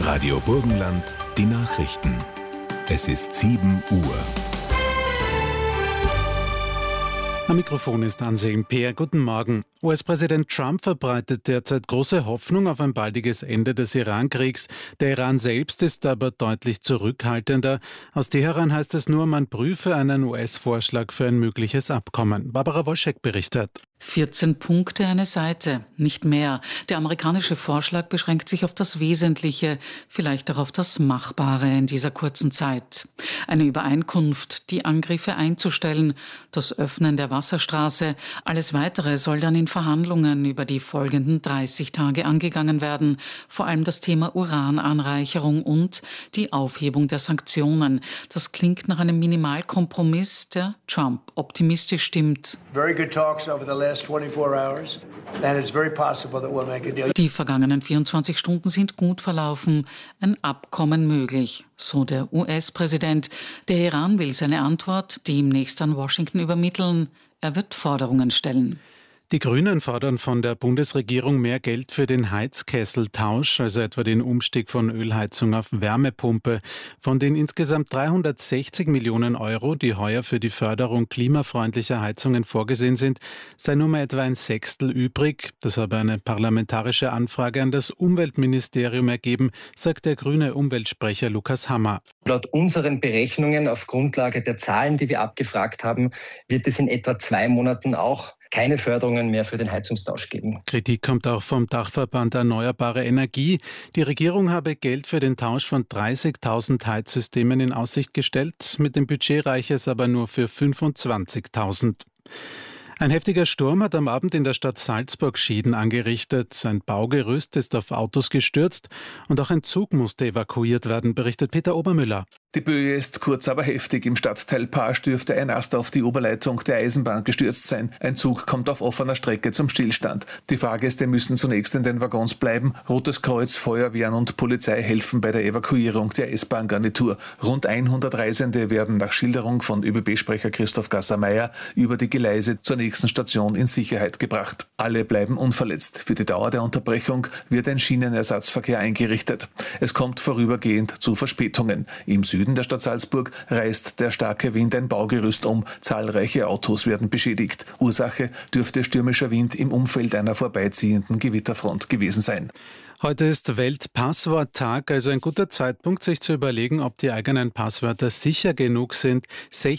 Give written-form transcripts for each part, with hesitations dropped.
Radio Burgenland, die Nachrichten. Es ist 7 Uhr. Am Mikrofon ist Anselm Peer. Guten Morgen. US-Präsident Trump verbreitet derzeit große Hoffnung auf ein baldiges Ende des Iran-Kriegs. Der Iran selbst ist aber deutlich zurückhaltender. Aus Teheran heißt es nur, man prüfe einen US-Vorschlag für ein mögliches Abkommen. Barbara Wolschek berichtet. 14 Punkte, eine Seite, nicht mehr. Der amerikanische Vorschlag beschränkt sich auf das Wesentliche, vielleicht auch auf das Machbare in dieser kurzen Zeit. Eine Übereinkunft, die Angriffe einzustellen, das Öffnen der Wasserstraße, alles Weitere soll dann in Verhandlungen über die folgenden 30 Tage angegangen werden. Vor allem das Thema Urananreicherung und die Aufhebung der Sanktionen. Das klingt nach einem Minimalkompromiss, der Trump optimistisch stimmt. Die vergangenen 24 Stunden sind gut verlaufen. Ein Abkommen möglich, so der US-Präsident. Der Iran will seine Antwort demnächst an Washington übermitteln. Er wird Forderungen stellen. Die Grünen fordern von der Bundesregierung mehr Geld für den Heizkesseltausch, also etwa den Umstieg von Ölheizung auf Wärmepumpe. Von den insgesamt 360 Millionen Euro, die heuer für die Förderung klimafreundlicher Heizungen vorgesehen sind, sei nur mehr etwa ein Sechstel übrig. Das habe eine parlamentarische Anfrage an das Umweltministerium ergeben, sagt der grüne Umweltsprecher Lukas Hammer. Laut unseren Berechnungen auf Grundlage der Zahlen, die wir abgefragt haben, wird es in etwa 2 Monaten auch keine Förderungen mehr für den Heizungstausch geben. Kritik kommt auch vom Dachverband Erneuerbare Energie. Die Regierung habe Geld für den Tausch von 30.000 Heizsystemen in Aussicht gestellt. Mit dem Budget reiche es aber nur für 25.000. Ein heftiger Sturm hat am Abend in der Stadt Salzburg Schäden angerichtet. Ein Baugerüst ist auf Autos gestürzt und auch ein Zug musste evakuiert werden, berichtet Peter Obermüller. Die Böe ist kurz, aber heftig. Im Stadtteil Paasch dürfte ein Ast auf die Oberleitung der Eisenbahn gestürzt sein. Ein Zug kommt auf offener Strecke zum Stillstand. Die Fahrgäste müssen zunächst in den Waggons bleiben. Rotes Kreuz, Feuerwehren und Polizei helfen bei der Evakuierung der S-Bahn-Garnitur. Rund 100 Reisende werden nach Schilderung von ÖBB-Sprecher Christoph Gasser-Meyer über die Gleise zur nächsten Station in Sicherheit gebracht. Alle bleiben unverletzt. Für die Dauer der Unterbrechung wird ein Schienenersatzverkehr eingerichtet. Es kommt vorübergehend zu Verspätungen. Im Süden der Stadt Salzburg reißt der starke Wind ein Baugerüst um. Zahlreiche Autos werden beschädigt. Ursache dürfte stürmischer Wind im Umfeld einer vorbeiziehenden Gewitterfront gewesen sein. Heute ist Weltpassworttag, also ein guter Zeitpunkt, sich zu überlegen, ob die eigenen Passwörter sicher genug sind.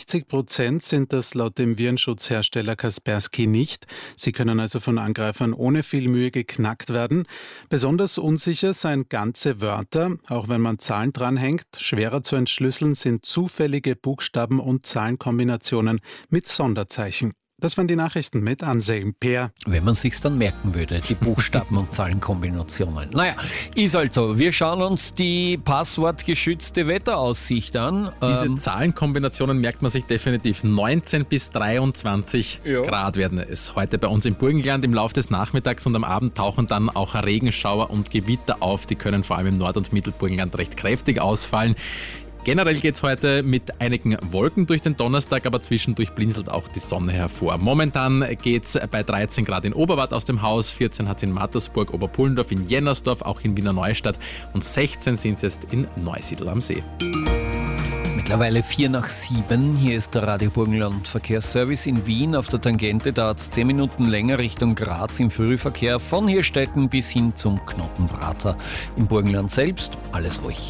60% sind das laut dem Virenschutzhersteller Kaspersky nicht. Sie können also von Angreifern ohne viel Mühe geknackt werden. Besonders unsicher seien ganze Wörter, auch wenn man Zahlen dranhängt. Schwerer zu entschlüsseln sind zufällige Buchstaben- und Zahlenkombinationen mit Sonderzeichen. Das waren die Nachrichten mit Anselm Peer. Wenn man sich's dann merken würde, die Buchstaben- und Zahlenkombinationen. Naja, ist halt so. Wir schauen uns die passwortgeschützte Wetteraussicht an. Diese Zahlenkombinationen merkt man sich definitiv. 19 bis 23 Grad werden es heute bei uns im Burgenland. Im Laufe des Nachmittags und am Abend tauchen dann auch Regenschauer und Gewitter auf. Die können vor allem im Nord- und Mittelburgenland recht kräftig ausfallen. Generell geht es heute mit einigen Wolken durch den Donnerstag, aber zwischendurch blinzelt auch die Sonne hervor. Momentan geht es bei 13 Grad in Oberwart aus dem Haus, 14 hat es in Mattersburg, Oberpullendorf, in Jennersdorf, auch in Wiener Neustadt und 16 sind es jetzt in Neusiedl am See. Mittlerweile 6:04. Hier ist der Radio Burgenland Verkehrsservice in Wien. Auf der Tangente dauert es 10 Minuten länger Richtung Graz im Frühverkehr von Hirstetten bis hin zum Knottenprater. Im Burgenland selbst alles ruhig.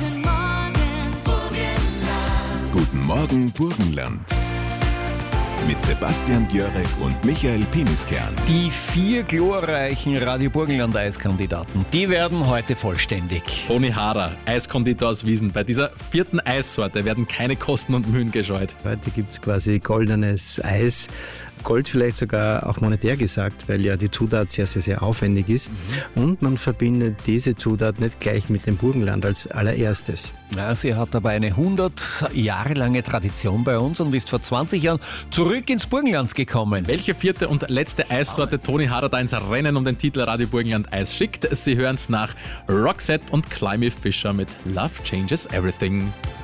Guten Morgen, Burgenland. Mit Sebastian Gjörek und Michael Piniskern. Die 4 glorreichen Radio Burgenland Eiskandidaten, die werden heute vollständig. Toni Hader, Eiskonditor aus Wiesen. Bei dieser 4. Eissorte werden keine Kosten und Mühen gescheut. Heute gibt es quasi goldenes Eis. Gold vielleicht sogar auch monetär gesagt, weil ja die Zutat sehr, sehr, sehr aufwendig ist. Und man verbindet diese Zutat nicht gleich mit dem Burgenland als allererstes. Ja, sie hat aber eine 100 Jahre lange Tradition bei uns und ist vor 20 Jahren zurück ins Burgenland gekommen. Welche 4. und letzte Eissorte Toni Hader da ins Rennen um den Titel Radio Burgenland Eis schickt? Sie hören es nach Roxette und Climby Fisher mit Love Changes Everything.